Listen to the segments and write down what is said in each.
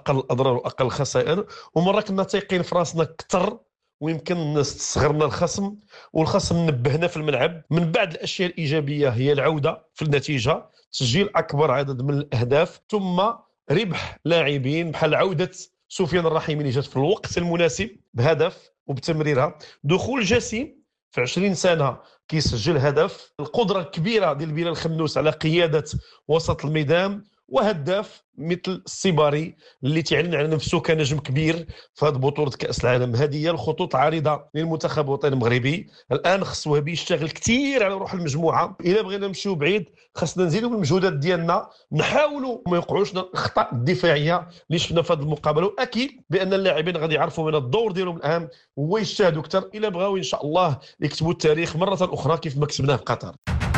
اقل اضرار واقل خسائر، ومره كنا تايقين في راسنا اكثر، ويمكن الناس تصغرنا الخصم، والخصم نبهنا في الملعب. من بعد الاشياء الايجابيه هي العوده في النتيجه، تسجيل اكبر عدد من الاهداف، ثم ربح لاعبين بحال عوده سفيان الرحيمي اللي جات في الوقت المناسب بهدف وبتمريرها، دخول جسيم في 20 سنه كيسجل هدف، القدره الكبيره ديال بلال خنوس على قياده وسط الميدان، وهداف مثل السيباري اللي تعلن على نفسه كنجم كبير في هذه بطوله كاس العالم. هذه هي الخطوط العريضه للمنتخب الوطني المغربي. الان خص وهبي يشتغل كثير على روح المجموعه. الا بغينا نمشيو بعيد خصنا نزيدوا من المجهودات ديالنا، نحاولوا ما يوقعوش الاخطاء الدفاعيه اللي شفنا في هذه المقابله، واكيد بان اللاعبين غادي يعرفوا من الدور ديالهم الان هو يجتهدوا اكثر الا بغاو ان شاء الله يكتبوا التاريخ مره اخرى كيف ما كسبناه في قطر.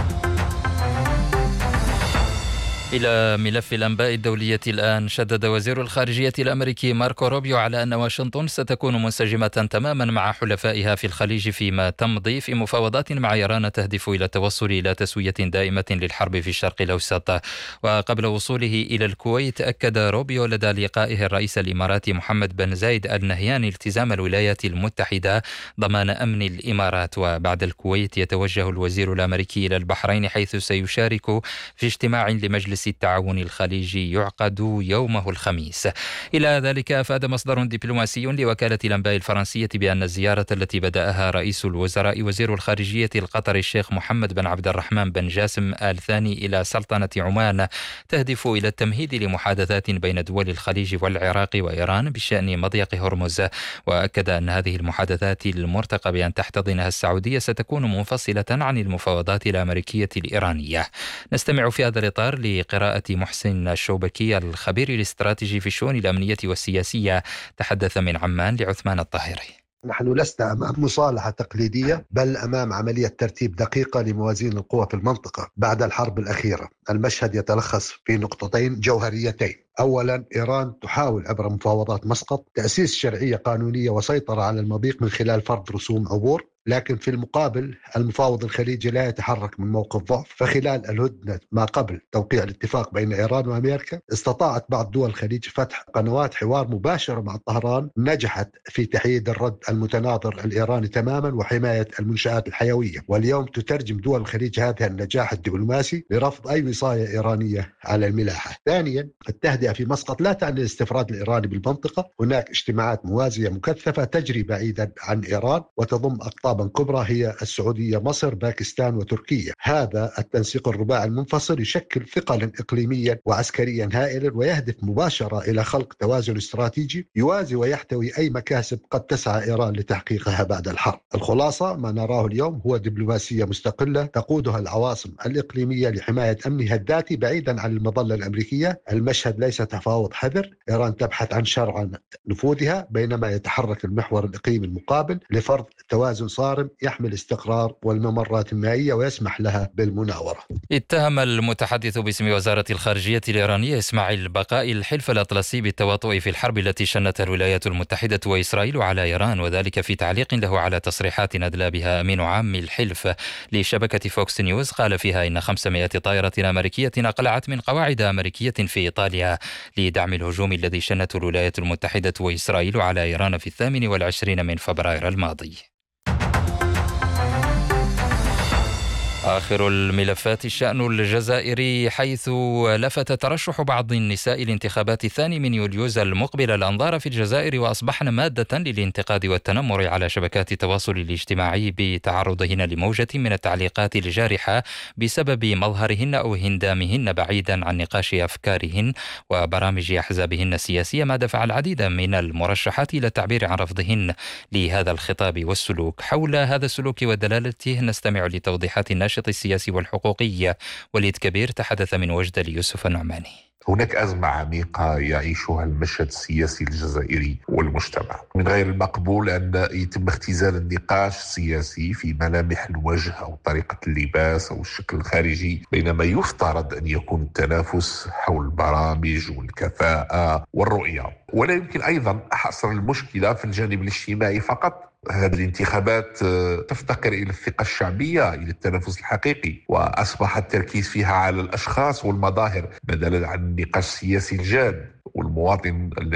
إلى ملف الأنباء الدولية الآن. شدد وزير الخارجية الأمريكي ماركو روبيو على أن واشنطن ستكون منسجمة تماما مع حلفائها في الخليج فيما تمضي في مفاوضات مع إيران تهدف إلى التوصل إلى تسوية دائمة للحرب في الشرق الأوسط. وقبل وصوله إلى الكويت أكد روبيو لدى لقائه الرئيس الإماراتي محمد بن زايد آل نهيان التزام الولايات المتحدة ضمان أمن الإمارات. وبعد الكويت يتوجه الوزير الأمريكي إلى البحرين حيث سيشارك في اجتماع لمجلس التعاون الخليجي يعقد يومه الخميس. إلى ذلك أفاد مصدر دبلوماسي لوكالة الأنباء الفرنسية بأن الزيارة التي بدأها رئيس الوزراء وزير الخارجية القطري الشيخ محمد بن عبد الرحمن بن جاسم آل ثاني إلى سلطنة عمان تهدف إلى التمهيد لمحادثات بين دول الخليج والعراق وإيران بشأن مضيق هرمز. وأكد أن هذه المحادثات المرتقب بأن تحتضنها السعودية ستكون منفصلة عن المفاوضات الأمريكية الإيرانية. نستمع في هذا الإطار قراءة محسن الشوبكي الخبير الاستراتيجي في الشؤون الأمنية والسياسية، تحدث من عمان لعثمان الطاهري. نحن لسنا أمام مصالحة تقليدية، بل أمام عملية ترتيب دقيقة لموازين القوى في المنطقة بعد الحرب الأخيرة. المشهد يتلخص في نقطتين جوهريتين: أولا، إيران تحاول عبر مفاوضات مسقط تأسيس شرعية قانونية وسيطرة على المضيق من خلال فرض رسوم عبور، لكن في المقابل المفاوض الخليجي لا يتحرك من موقف ضعف. فخلال الهدنة ما قبل توقيع الاتفاق بين إيران وأمريكا استطاعت بعض دول الخليج فتح قنوات حوار مباشرة مع طهران نجحت في تحييد الرد المتناظر الإيراني تماما وحماية المنشآت الحيوية. واليوم تترجم دول الخليج هذا النجاح الدبلوماسي لرفض أي وصاية إيرانية على الملاحة. ثانيا، التهدئة في مسقط لا تعني الاستفراد الإيراني بالمنطقة. هناك اجتماعات موازية مكثفة تجري بعيدا عن إيران وتضم أقطاب كبرى هي السعودية، مصر، باكستان وتركيا. هذا التنسيق الرباعي المنفصل يشكل ثقلا إقليميا وعسكريا هائلا ويهدف مباشرة إلى خلق توازن استراتيجي يوازي ويحتوي أي مكاسب قد تسعى إيران لتحقيقها بعد الحرب. الخلاصة ما نراه اليوم هو دبلوماسية مستقلة تقودها العواصم الإقليمية لحماية أمنها الذاتي بعيدا عن المظلة الأمريكية. المشهد ليس تفاوض حذر، إيران تبحث عن شرع نفوذها بينما يتحرك المحور الإقليمي المقابل لفرض توازن صارم يحمل استقرار والممرات المائية ويسمح لها بالمناورة. اتهم المتحدث باسم وزارة الخارجية الإيرانية إسماعيل بقائي الحلف الأطلسي بالتواطؤ في الحرب التي شنتها الولايات المتحدة وإسرائيل على إيران، وذلك في تعليق له على تصريحات أدلى بها أمين عام الحلف لشبكة فوكس نيوز. قال فيها إن 500 طائرة أمريكية أقلعت من قواعد أمريكية في إيطاليا لدعم الهجوم الذي شنته الولايات المتحدة وإسرائيل على إيران في 28 من فبراير الماضي. آخر الملفات الشأن الجزائري، حيث لفت ترشح بعض النساء لانتخابات 2 يوليوز المقبل الأنظار في الجزائر، وأصبحن مادة للانتقاد والتنمر على شبكات التواصل الاجتماعي بتعرضهن لموجة من التعليقات الجارحة بسبب مظهرهن أو هندامهن بعيدا عن نقاش أفكارهن وبرامج أحزابهن السياسية، ما دفع العديد من المرشحات إلى التعبير عن رفضهن لهذا الخطاب والسلوك. حول هذا السلوك ودلالته نستمع لتوضيحات الناشط السياسي والحقوقي وليد كبير، تحدث من وجدة ليوسف النعماني. هناك أزمة عميقة يعيشها المشهد السياسي الجزائري والمجتمع. من غير المقبول أن يتم اختزال النقاش السياسي في ملامح الوجه أو طريقة اللباس أو الشكل الخارجي، بينما يفترض أن يكون التنافس حول البرامج والكفاءة والرؤية. ولا يمكن أيضا حصر المشكلة في الجانب الاجتماعي فقط. هذه الانتخابات تفتقر إلى الثقة الشعبية، إلى التنافس الحقيقي، وأصبح التركيز فيها على الأشخاص والمظاهر بدلا عن النقاش السياسي الجاد. والمواطن